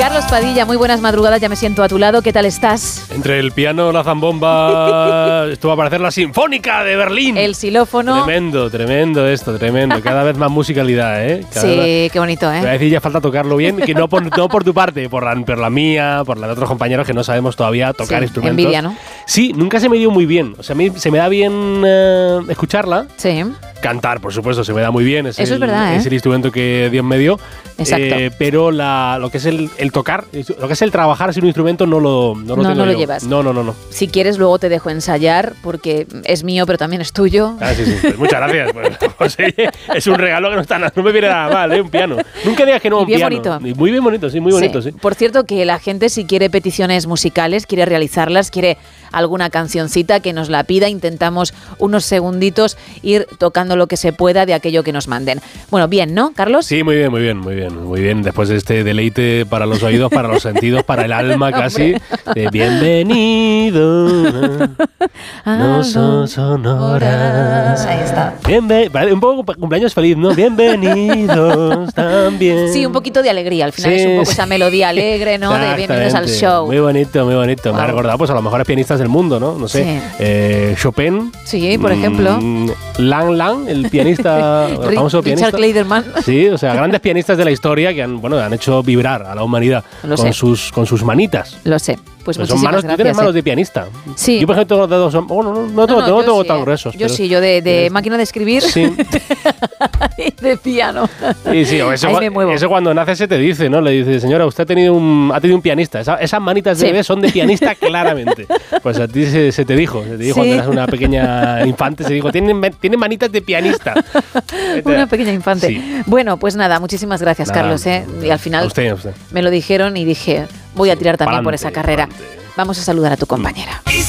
Carlos Padilla, muy buenas madrugadas, ya me siento a tu lado, ¿qué tal estás? Entre el piano, la zambomba, esto va a parecer la Sinfónica de Berlín. El xilófono. Tremendo esto, tremendo. Cada vez más musicalidad, ¿eh? Sí, qué bonito, ¿eh? Voy a decir, ya falta tocarlo bien, que no por tu parte, por la mía, por la de otros compañeros que no sabemos todavía tocar instrumentos. Envidia, ¿no? Sí, nunca se me dio muy bien. O sea, a mí se me da bien escucharla. Sí. Cantar, por supuesto, se me da muy bien. Eso es verdad, ¿eh? Es el instrumento que Dios me dio. Exacto. Pero lo que es el tocar, lo que es el trabajar sin un instrumento no lo tengo yo. Llevas. No. Si quieres, luego te dejo ensayar, porque es mío, pero también es tuyo. Ah, sí. Pues muchas gracias. Pues, es un regalo que no me viene nada mal, un piano. Nunca digas que no, un piano. Bonito. Muy bien bonito, sí, muy bonito, sí. Por cierto, que la gente, si quiere peticiones musicales, quiere realizarlas, quiere alguna cancioncita, que nos la pida. Intentamos unos segunditos ir tocando lo que se pueda de aquello que nos manden. Bueno, bien, ¿no, Carlos? Sí, muy bien. Después de este deleite para los oídos, para los sentidos, para el alma casi. De bienvenido. No son sonoras. Ahí está. Un poco cumpleaños feliz, ¿no? Bienvenidos también. Sí, un poquito de alegría. Al final sí, es un poco esa melodía alegre, ¿no? De bienvenidos al show. Muy bonito. Wow. Me ha recordado pues a los mejores pianistas del mundo, ¿no? No sé. Sí. Chopin. Sí, por ejemplo. Lang, el pianista, el famoso pianista. Richard Clayderman. Sí, o sea, grandes pianistas de la historia que han hecho vibrar a la humanidad con sus manitas. Lo sé. Pues son manos, gracias. Tú tienes manos de pianista. Sí. Yo, por ejemplo, tengo dedos. No tengo tan gruesos. Yo de máquina de escribir. Sí. Y de piano. Sí, o eso cuando naces se te dice, ¿no? Le dice, señora, usted ha tenido un pianista. Esas manitas de bebé son de pianista claramente. Pues a ti se te dijo cuando eras una pequeña infante, se dijo, tiene manitas de pianista. Una pequeña infante. Sí. Bueno, pues nada, muchísimas gracias, Carlos. Y al final a usted. Me lo dijeron y dije, voy a tirar también por esa carrera. Vamos a saludar a tu compañera.